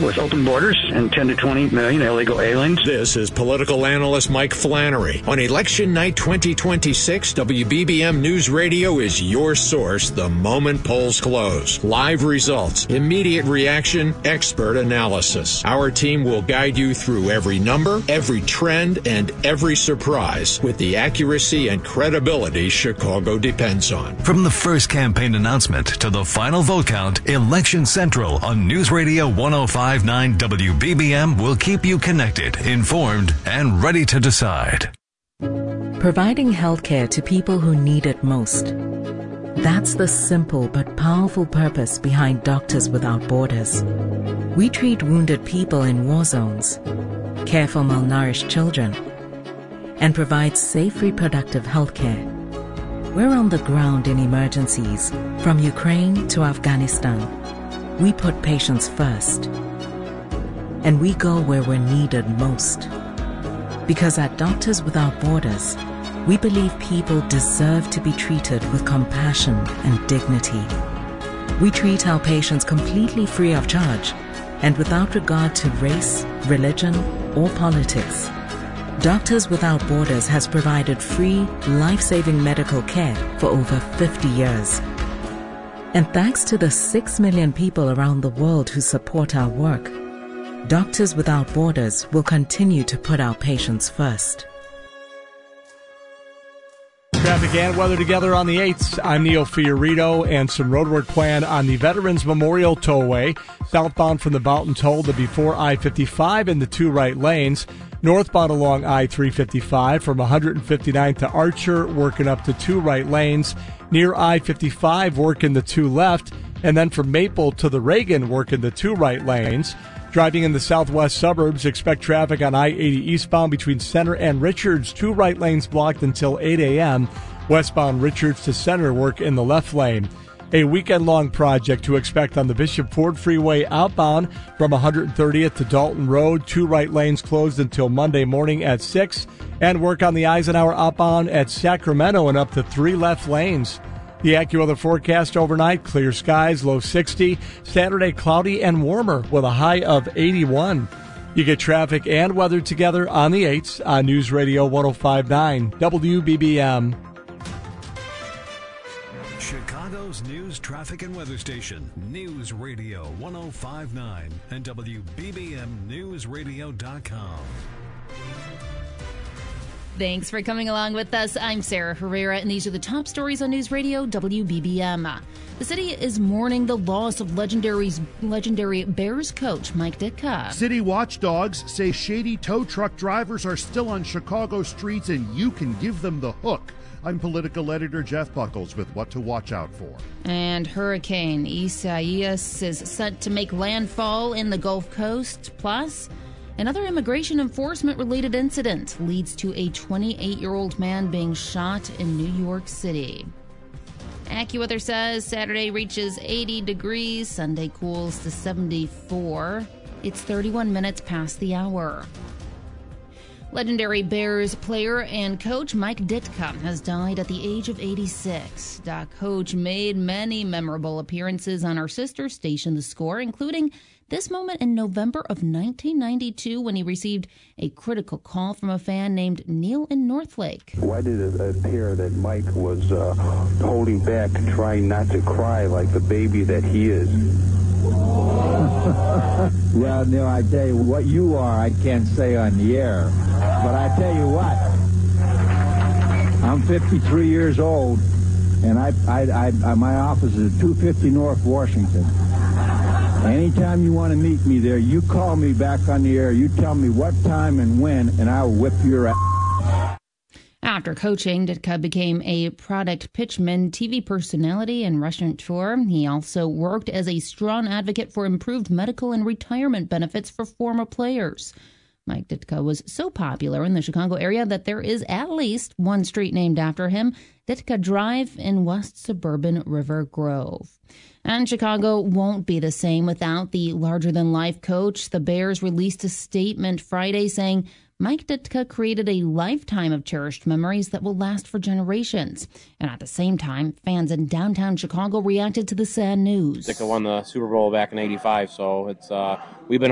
with open borders and 10 to 20 million illegal aliens. This is political analyst Mike Flannery. On Election Night 2026, WBBM News Radio is your source the moment polls close. Live results, immediate reaction, expert analysis. Our team will guide you through every number, every trend, and every surprise with the accuracy and credibility Chicago depends on. From the first campaign announcement to the final vote count, Election Central on News Radio 105.9 WBBM will keep you connected, informed, and ready to decide. Providing health care to people who need it most. That's the simple but powerful purpose behind Doctors Without Borders. We treat wounded people in war zones, care for malnourished children, and provide safe reproductive health care. We're on the ground in emergencies, from Ukraine to Afghanistan. We put patients first. And we go where we're needed most. Because at Doctors Without Borders, we believe people deserve to be treated with compassion and dignity. We treat our patients completely free of charge and without regard to race, religion, or politics. Doctors Without Borders has provided free, life-saving medical care for over 50 years. And thanks to the 6 million people around the world who support our work, Doctors Without Borders will continue to put our patients first. Traffic and weather together on the 8th. I'm Neil Fiorito, and some roadwork planned on the Veterans Memorial Tollway. Southbound from the Boughton Toll to before I-55 in the 2 right lanes. Northbound along I-355 from 159 to Archer, working up to 2 right lanes. Near I-55, working the 2 left. And then from Maple to the Reagan, working the 2 right lanes. Driving in the southwest suburbs, expect traffic on I-80 eastbound between Center and Richards. 2 right lanes blocked until 8 a.m. Westbound Richards to Center, work in the left lane. A weekend-long project to expect on the Bishop Ford Freeway outbound from 130th to Dalton Road. 2 right lanes closed until Monday morning at 6. And work on the Eisenhower outbound at Sacramento and up to 3 left lanes. The AccuWeather forecast overnight, clear skies, low 60. Saturday, cloudy and warmer with a high of 81. You get traffic and weather together on the 8th on News Radio 105.9 WBBM. Chicago's news, traffic, and weather station, News Radio 105.9 and WBBMNewsRadio.com. Thanks for coming along with us. I'm Sarah Herrera, and these are the top stories on News Radio WBBM. The city is mourning the loss of legendary Bears coach Mike Ditka. City watchdogs say shady tow truck drivers are still on Chicago streets, and you can give them the hook. I'm political editor Jeff Buckles with what to watch out for. And Hurricane Isaias is set to make landfall in the Gulf Coast. Plus, another immigration enforcement-related incident leads to a 28-year-old man being shot in New York City. AccuWeather says Saturday reaches 80 degrees, Sunday cools to 74. It's 31 minutes past the hour. Legendary Bears player and coach Mike Ditka has died at the age of 86. The coach made many memorable appearances on our sister station, The Score, including this moment in November of 1992 when he received a critical call from a fan named Neil in Northlake. Why did it appear that Mike was holding back, trying not to cry like the baby that he is? Well, Neil, I tell you, what you are, I can't say on the air. But I tell you what, I'm 53 years old, and my office is at 250 North Washington. Anytime you want to meet me there, you call me back on the air. You tell me what time and when, and I'll whip your ass. After coaching, Ditka became a product pitchman, TV personality, and restaurateur. He also worked as a strong advocate for improved medical and retirement benefits for former players. Mike Ditka was so popular in the Chicago area that there is at least one street named after him, Ditka Drive in West Suburban River Grove. And Chicago won't be the same without the larger-than-life coach. The Bears released a statement Friday saying Mike Ditka created a lifetime of cherished memories that will last for generations. And at the same time, fans in downtown Chicago reacted to the sad news. Ditka won the Super Bowl back in '85, so it's we've been